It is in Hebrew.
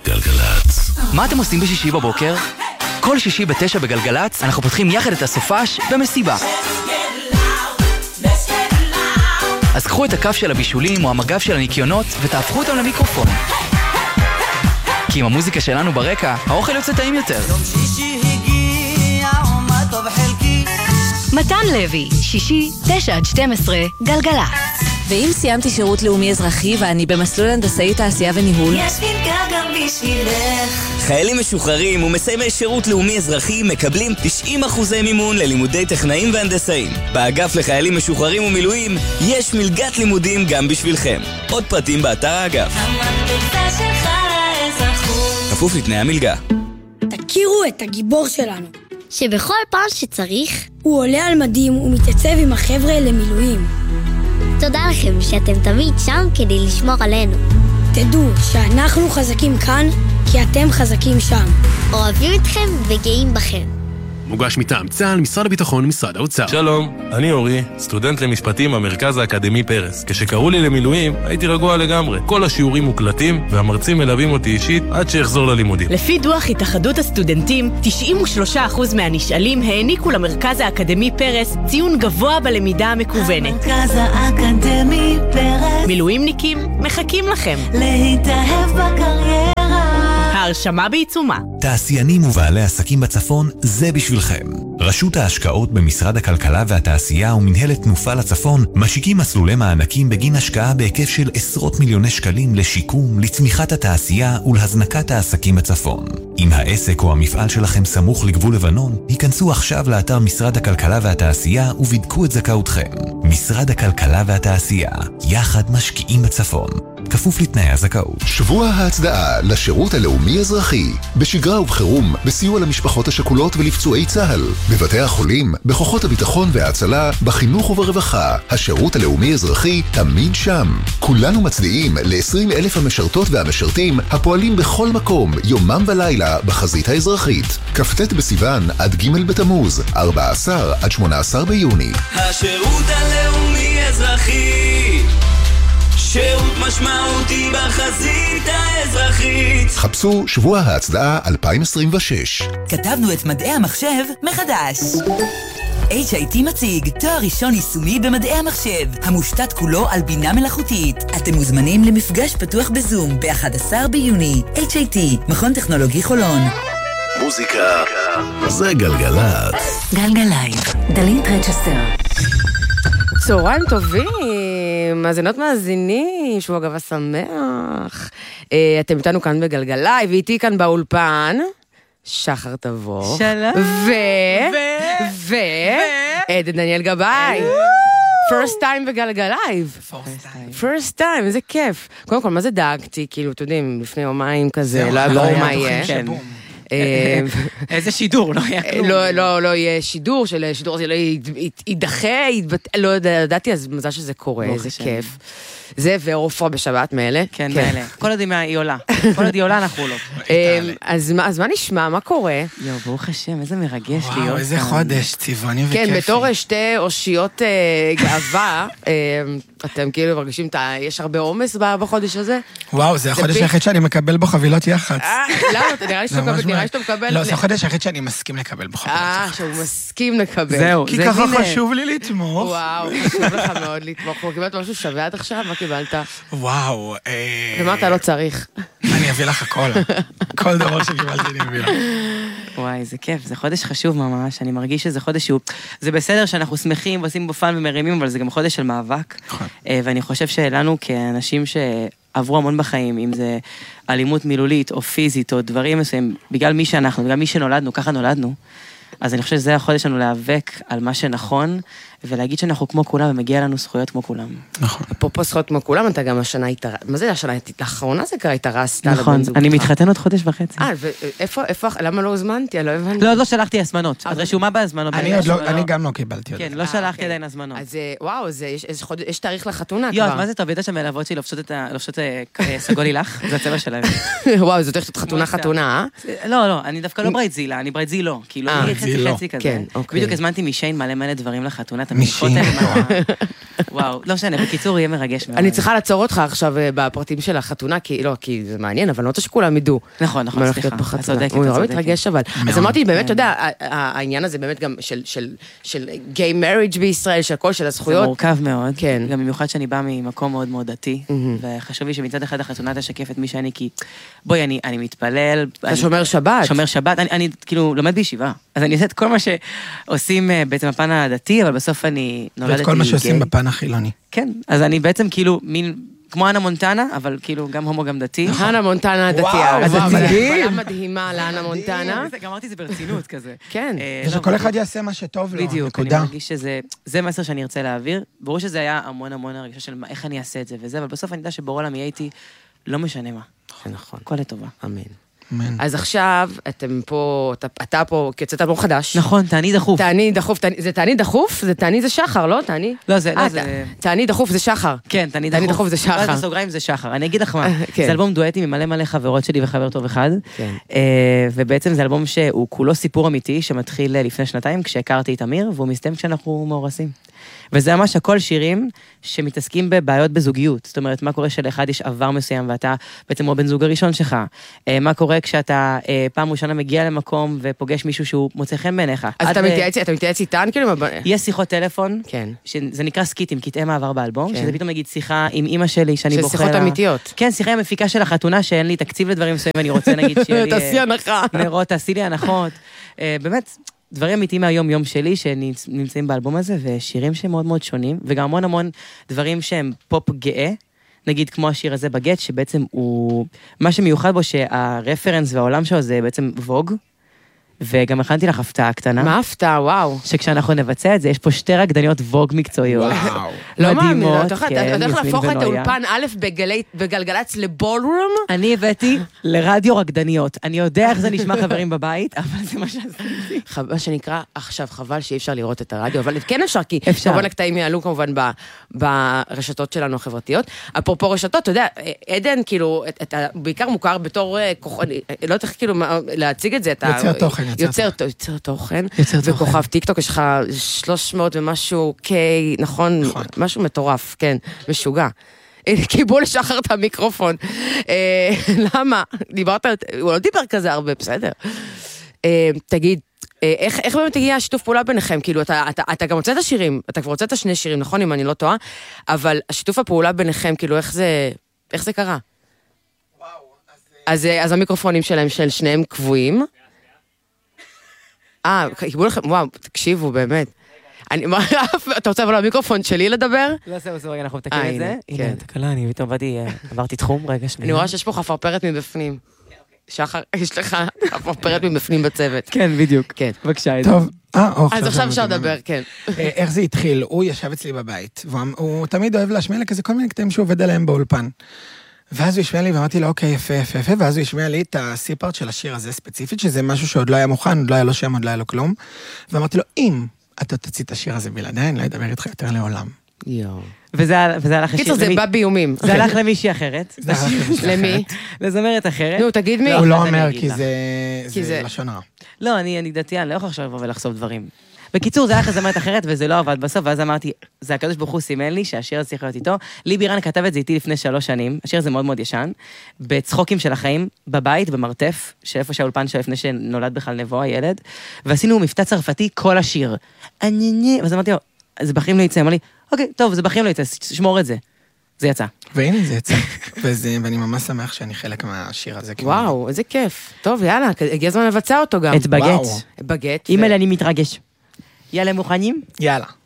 גלגלצ. מה אתם עושים בשישי בבוקר? כל שישי ב9 בגלגלצ אנחנו פותחים יחד את הסופש במסיבה. אז קחו את הכף של הבישולים או המגב של הניקיונות ותהפכו אותם למיקרופון. כי עם המוזיקה שלנו ברקע, האוכל יוצא טעים יותר. מתן לוי, שישי, 9-12, גלגלצ. ואם סיימתי שירות לאומי אזרחי ואני במסלול הנדסאי תעשייה וניהול, יש מלגה גם בשבילך. חיילים משוחררים ומסיימי שירות לאומי אזרחי מקבלים 90% מימון ללימודי טכנאים והנדסאים. באגף לחיילים משוחררים ומילואים יש מלגת לימודים גם בשבילכם. עוד פרטים באתר האגף. המתוקה שלך לאזרחות. כפוף לתנאי המלגה. תכירו את הגיבור שלנו, שבכל פעם שצריך הוא עולה על מדים ומתייצב עם החבר'ה למילואים. תודה לכם שאתם תמיד שם כדי לשמור עלינו. תדעו שאנחנו חזקים כאן כי אתם חזקים שם. אוהבים אתכם וגאים בכם. מוגש מטעם צה"ל, משרד הביטחון ומשרד האוצר. שלום, אני אורי, סטודנט למשפטים במרכז האקדמי פרס. כשקראו לי למילואים, הייתי רגוע לגמרי. כל השיעורים מוקלטים, והמרצים מלווים אותי אישית עד שיחזור ללימודים. לפי דוח התאחדות הסטודנטים, 93% מהנשאלים העניקו למרכז האקדמי פרס ציון גבוה בלמידה המקוונת. המרכז האקדמי פרס. מילואימניקים מחכים לכם. להתאהב בקריירה. ההרשמה בעיצומה. תעשיינים ובעלי עסקים בצפון, זה בשבילכם. רשות ההשקעות במשרד הכלכלה והתעשייה ומנהלת תנופה לצפון משיקים מסלולי מענקים בגין השקעה בהיקף של עשרות מיליוני שקלים לשיקום, לצמיחת התעשייה ולהזנקת העסקים בצפון. אם העסק או המפעל שלכם סמוך לגבול לבנון, היכנסו עכשיו לאתר משרד הכלכלה והתעשייה ובדקו את זכאותכם. משרד הכלכלה והתעשייה, יחד משקיעים בצפון. כפוף לתנאי הזכאות. שבוע ההצדעה לשירות הלאומי אזרחי, בשגרה ובחירום, בסיוע למשפחות השכולות ולפצועי צה"ל, בבתי החולים, בכוחות הביטחון וההצלה, בחינוך וברווחה. השירות הלאומי אזרחי תמיד שם. כולנו מצדיעים ל-20,000 המשרתות והמשרתים הפועלים בכל מקום, יומם ולילה, בחזית האזרחית. כ"ט בסיוון עד ג' בתמוז, 14 עד 18 ביוני. השירות הלאומי אזרחי, שירות משמעותי בחזית האזרחית. חפשו שבוע ההצדעה 2026. כתבנו את מדעי המחשב מחדש. HIT מציג תואר ראשון יישומי במדעי המחשב, המושתת כולו על בינה מלאכותית. אתם מוזמנים למפגש פתוח בזום ב-11 ביוני. HIT, מכון טכנולוגי חולון. מוזיקה זה גלגלצ. גלגלייב, דלית רצ'סטר. צהריים טובים, מאזינות מאזינים, שבוע גבה שמח. אתם איתנו כאן בגלגלייב, ואיתי כאן באולפן, שחר תבוך. שלום. דניאל גבאי. first time בגלגלייב. first time, איזה כיף. קודם כל, מה זה דאגתי? כאילו, אתם יודעים, לפני יומיים כזה, לא היה ברור מה יהיה. איזה שידור, לא היה כלום. לא יהיה שידור, שידור הזה לא יידחה, לא ידעתי, אז מזל שזה קורה, איזה כיף. זה ועופרה בשבת מאלה. כן, מאלה. כל עוד היא עולה. כל עוד היא עולה, אנחנו לא. אז מה נשמע? מה קורה? יו, ברוך השם, איזה מרגש להיות. וואו, איזה חודש, צבעוני וכיפי. כן, בתור שתי אושיות גאווה, אתם כאילו מרגישים, יש הרבה עומס בחודש הזה? וואו, זה החודש היחיד שאני מקבל בו חבילות יח"צ. למה? נראה לי שאתה מקבל... לא, זה החודש היחיד שאני מסכים לקבל בו חבילות יח"צ. שהוא מסכים לקבל. זהו. כי ככה חשוב לי לתמוך. וואו, חשוב לך מאוד לתמוך. קיבלת משהו שווה עד עכשיו? מה קיבלת? וואו. ומה אתה לא צריך? אני אביא לך הכל. כל דבר שקיבלתי אני אביא לך. וואי, זה כיף, זה חודש חשוב ממש, אני מרגיש שזה חודש שהוא... זה בסדר שאנחנו שמחים ועושים בו פן ומרימים, אבל זה גם חודש של מאבק. ואני חושב שלנו כאנשים שעברו המון בחיים, אם זה אלימות מילולית או פיזית או דברים מסוים, בגלל מי שאנחנו, בגלל מי שנולדנו, ככה נולדנו, אז אני חושב שזה החודש שלנו להיאבק על מה שנכון, ולהגיד שאנחנו כמו כולם, ומגיע לנו זכויות כמו כולם. נכון. אפרופו זכויות כמו כולם, אתה גם השנה התארסת. מה זה השנה? האחרונה זה קרה, התארסת לבן נכון, זוגך. אני מתחתן עוד חודש וחצי. ואיפה, למה לא הזמנתי? לא הבנתי. לא שלחתי הזמנות. את רשומה בהזמנות. אני גם לא קיבלתי עוד. כן, לא שלחתי עדיין הזמנות. אז וואו, יש תאריך לחתונה כבר. יואו, מה זה טוב? ידע שהמלוות שלי לובשות סגול הילך? זה הצבע שלהם. וואו, זאת הולכת חתונה. לא, אני דווקא לא ברייט זילה, אני ברייט זילו. כאילו, חצי כזה. בדיוק הזמנתי משיין מלא דברים לחתונה, מישהי. וואו, לא משנה, בקיצור יהיה מרגש מאוד. אני צריכה לעצור אותך עכשיו בפרטים של החתונה, כי זה מעניין, אבל אני רוצה שכולם ידעו. נכון, סליחה. הוא נורא מתרגש אבל. אז אמרתי, באמת, אתה יודע, העניין הזה באמת גם של גיי מריג' בישראל, של הכל, של הזכויות. זה מורכב מאוד. גם במיוחד שאני באה ממקום מאוד מאוד דתי, וחשוב לי שמצד אחד החתונה תשקף את מי שאני, כי בואי, אני מתפלל. אתה שומר שבת. שומר שבת, אני כאילו לומד בישיבה. אז אני עושה את כל מה שעושים בעצם בפן הדתי, אבל בסוף אני נולדתי ואת כל מה שעושים בפן החילוני. כן, אז אני בעצם כאילו מין, כמו אנה מונטנה, אבל כאילו גם הומו גם דתי. אנה מונטנה הדתי. וואו, מדהים. מדהימה לאנה מונטנה. גם אמרתי זה ברצינות כזה. כן. שכל אחד יעשה מה שטוב לו, בדיוק, אני מרגיש שזה מסר שאני ארצה להעביר. ברור שזה היה המון הרגישה של איך אני אעשה את זה וזה, אבל בסוף אני יודע שבעולם יהיה איתי, לא משנה מה. נכון. הכל לטובה. אמן. אז עכשיו, אתם פה, אתה פה, יוצאת אלבום חדש. נכון, תעני דחוף. תעני דחוף, זה תעני דחוף? זה תעני זה שחר, לא? תעני? לא, זה... תעני דחוף זה שחר. כן, תעני דחוף זה שחר. בסוגריים זה שחר. אני אגיד לך מה, זה אלבום דואטי ממלא חברות שלי וחבר טוב אחד, ובעצם זה אלבום שהוא כולו סיפור אמיתי, שמתחיל לפני 2 כשהכרתי את אמיר, והוא מסתיים כשאנחנו מאורסים. וזה ממש הכל שירים שמתעסקים בבעיות בזוגיות. זאת אומרת, מה קורה שלאחד יש עבר מסוים, ואתה בעצם הוא הבן זוג הראשון שלך. מה קורה כשאתה פעם ראשונה מגיע למקום ופוגש מישהו שהוא מוצא חן בעיניך. אז אתה מתייעץ איתן? יש שיחות טלפון, כן. שזה נקרא סקיטים, קטעי מעבר באלבום, שזה פתאום נגיד שיחה עם אמא שלי, שאני בוחר לה... שיחות אמיתיות. כן, שיחה עם המפיקה של החתונה, שאין לי תקציב לדברים מסוים, ואני רוצה נגיד שיהיה לי... תעשי הנחה. נרות, תעשי לי הנחות. באמת, דברים אמיתיים מהיום-יום שלי שנמצאים באלבום הזה, ושירים שהם מאוד מאוד שונים, וגם המון דברים שהם פופ גאה, נגיד כמו השיר הזה בגט, שבעצם הוא... מה שמיוחד בו שהרפרנס והעולם שלו זה בעצם ווג, וגם הכנתי לך הפתעה קטנה. מה הפתעה? וואו. שכשאנחנו נבצע את זה, יש פה 2 רקדניות ווג מקצועיות. וואו. לא מאמין, אתה הולך להפוך את האולפן א' בגלגלץ לבולרום? אני הבאתי לרדיו רקדניות. אני יודע איך זה נשמע חברים בבית, אבל זה מה שעשיתי. מה שנקרא, עכשיו חבל שאי אפשר לראות את הרדיו, אבל כן אפשר, כי כמובן הקטעים יעלו כמובן ברשתות שלנו החברתיות. אפרופו רשתות, אתה יודע, עדן כאילו, אתה בעיקר מוכר בתור כוחני, לא צריך כאילו להציג את זה, אתה יוצר תוכן, וכוכב טיקטוק, יש לך 300 ומשהו קיי, נכון, משהו מטורף, כן, משוגע. קיבלו לשחר את המיקרופון. למה? דיברת, הוא לא דיבר כזה הרבה, בסדר. תגיד, איך באמת הגיע השיתוף פעולה ביניכם? כאילו, אתה גם הוצאת שירים, אתה כבר הוצאת 2 שירים, נכון, אם אני לא טועה, אבל השיתוף הפעולה ביניכם, כאילו, איך זה קרה? אז המיקרופונים שלהם של שניהם קבועים. קיבלו לכם, וואו, תקשיבו, באמת. אתה רוצה לבוא למיקרופון שלי לדבר? לא, זהו, רגע, אנחנו מתקנים את זה. הנה, תקלה, אני פתאום עברתי תחום, רגע שנייה. אני רואה שיש פה חפרפרת מבפנים. שחר, יש לך חפרפרת מבפנים בצוות. כן, בדיוק. כן. בבקשה, איזה. טוב. אז עכשיו אפשר לדבר, כן. איך זה התחיל? הוא ישב אצלי בבית, והוא תמיד אוהב להשמיע לי כזה כל מיני קטעים שהוא עובד עליהם באולפן. ואז הוא ישמע לי, ואמרתי לו, אוקיי, יפה, ואז הוא ישמע לי את הסיפארט של השיר הזה ספציפית, שזה משהו שעוד לא היה מוכן, עוד לא היה לו שם, עוד לא היה לו כלום. ואמרתי לו, אם אתה תוציא את השיר הזה בלעדיי, אני לא אדבר איתך יותר לעולם. וזה הלך קיצור, זה בא ביומים. זה הלך למישהי אחרת. למי? לזמרת אחרת. נו, תגיד מי. הוא לא אומר, כי זה לשון רע. לא, אני דתי, אני לא יכול עכשיו לבוא ולחשוף דברים. בקיצור, זה היה לזמרת אחרת, וזה לא עבד בסוף, ואז אמרתי, זה הקדוש ברוך הוא סימן לי, שהשיר הזה צריך להיות איתו. לי בירן כתב את זה איתי לפני 3 שנים, השיר הזה מאוד מאוד ישן, בצחוקים של החיים, בבית, במרתף, שאיפה שהאולפן שלה לפני שנולד בכלל נבוא, הילד, ועשינו מבטא צרפתי כל השיר. ואז אמרתי לו, זה בחיים לא יצא, אמר לי, אוקיי, טוב, זה בחיים לא יצא, שמור את זה. זה יצא. והנה זה יצא. ואני ממש שמח שאני חלק מהשיר הזה. וואו, איזה כיף. טוב, יאללה, הגיע הזמן לבצע אותו גם. את בגט. בגט. אימא'לה, אני מתרגש. יאללה, מוכנים? יאללה.